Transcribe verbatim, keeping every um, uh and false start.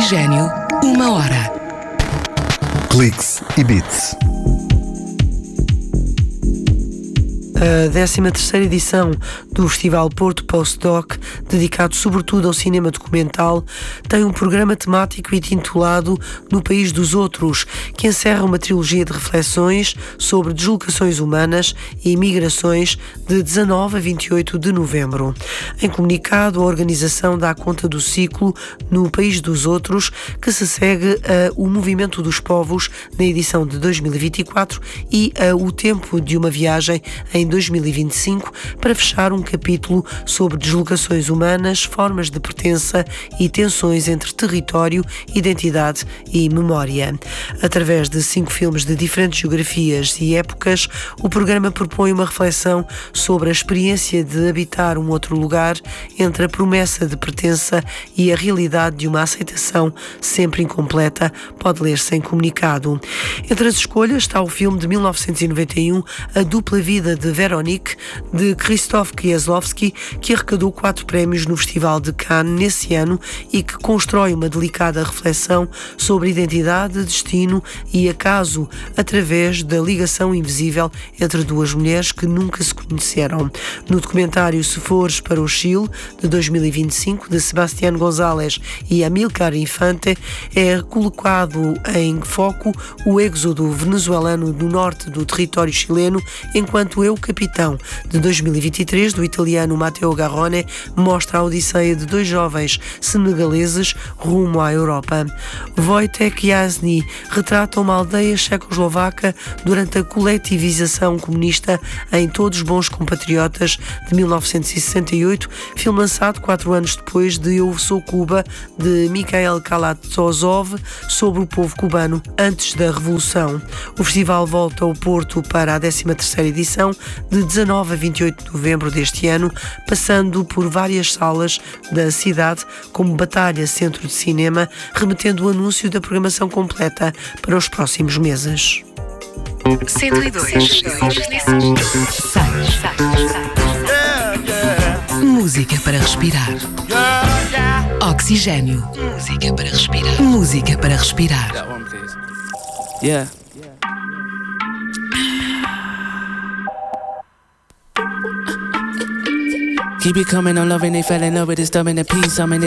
Oxigênio, uma hora. Cliques e Beats. A décima terceira edição do Festival Porto Postdoc, dedicado sobretudo ao cinema documental, tem um programa temático intitulado No País dos Outros, que encerra uma trilogia de reflexões sobre deslocações humanas e imigrações de dezanove a vinte e oito de novembro. Em comunicado, a organização dá conta do ciclo No País dos Outros, que se segue a O Movimento dos Povos na edição de dois mil e vinte e quatro e a O Tempo de uma Viagem em dois mil e vinte e cinco, para fechar um capítulo sobre deslocações humanas, formas de pertença e tensões entre território, identidade e memória. Através de cinco filmes de diferentes geografias e épocas, o programa propõe uma reflexão sobre a experiência de habitar um outro lugar, entre a promessa de pertença e a realidade de uma aceitação sempre incompleta, pode ler-se em comunicado. Entre as escolhas está o filme de mil novecentos e noventa e um, A Dupla Vida de Veronique, de Krzysztof Kieslowski, que arrecadou quatro prémios no Festival de Cannes nesse ano e que constrói uma delicada reflexão sobre identidade, destino e acaso através da ligação invisível entre duas mulheres que nunca se conheceram. No documentário Se Fores para o Chile, de dois mil e vinte e cinco, de Sebastián González e Amílcar Infante, é colocado em foco o êxodo venezuelano do norte do território chileno, enquanto Eu, Capitão, de dois mil e vinte e três, do italiano Matteo Garrone, mostra a odisseia de dois jovens senegaleses rumo à Europa. Wojtek Jasny retrata uma aldeia checoslovaca durante a coletivização comunista em Todos os Bons Compatriotas, de mil novecentos e sessenta e oito, filme lançado quatro anos depois de Eu Sou Cuba, de Mikhail Kalatozov, sobre o povo cubano antes da Revolução. O festival volta ao Porto para a décima terceira edição, de dezanove a vinte e oito de novembro deste ano, passando por várias salas da cidade, como Batalha Centro de Cinema, remetendo o anúncio da programação completa para os próximos meses. cento e dois. Música para respirar. Oxigênio. Música para respirar. Música para respirar. Yeah. Keep it coming, I'm loving, they fell in love with this stuff in the piece. I'm in it.